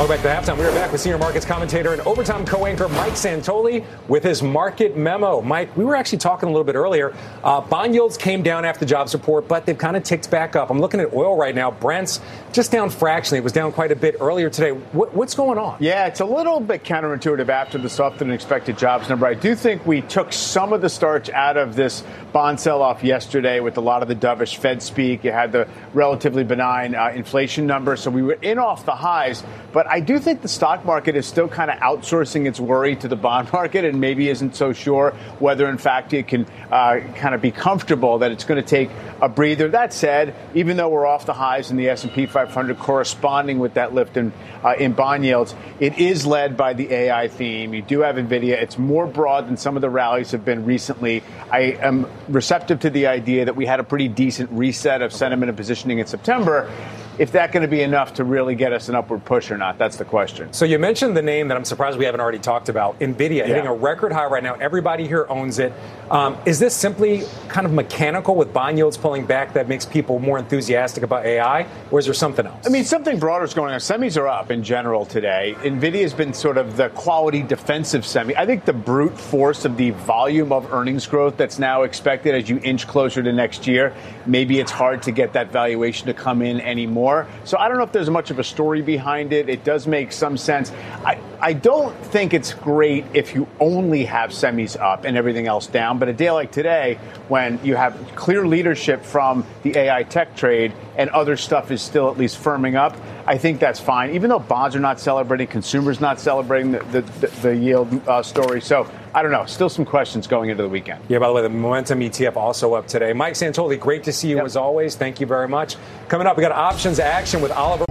Welcome back to Halftime. We are back with senior markets commentator and overtime co-anchor Mike Santoli with his market memo. Mike, we were actually talking a little bit earlier. Bond yields came down after the jobs report, but they've kind of ticked back up. I'm looking at oil right now. Brent's just down fractionally. It was down quite a bit earlier today. What's going on? Yeah, it's a little bit counterintuitive after the softer than expected jobs number. I do think we took some of the starch out of this bond sell-off yesterday with a lot of the dovish Fed speak. You had the relatively benign inflation number, so we were in off the highs. But I do think the stock market is still kind of outsourcing its worry to the bond market and maybe isn't so sure whether, in fact, it can kind of be comfortable that it's going to take a breather. That said, even though we're off the highs in the S&P 500 corresponding with that lift in bond yields, it is led by the AI theme. You do have NVIDIA. It's more broad than some of the rallies have been recently. I am receptive to the idea that we had a pretty decent reset of sentiment and positioning in September. If that's going to be enough to really get us an upward push or not, that's the question. So you mentioned the name that I'm surprised we haven't already talked about, NVIDIA, hitting a record high right now. Everybody here owns it. Is this simply kind of mechanical with bond yields pulling back that makes people more enthusiastic about AI, or is there something else? I mean, something broader is going on. Semis are up in general today. NVIDIA has been sort of the quality defensive semi. I think the brute force of the volume of earnings growth that's now expected as you inch closer to next year, maybe it's hard to get that valuation to come in anymore. So I don't know if there's much of a story behind it. It does make some sense. I don't think it's great if you only have semis up and everything else down. But a day like today, when you have clear leadership from the AI tech trade and other stuff is still at least firming up, I think that's fine. Even though bonds are not celebrating, consumers not celebrating the yield story. So I don't know. Still some questions going into the weekend. Yeah, by the way, the Momentum ETF also up today. Mike Santoli, great to see you as always. Thank you very much. Coming up, we got options action with Oliver.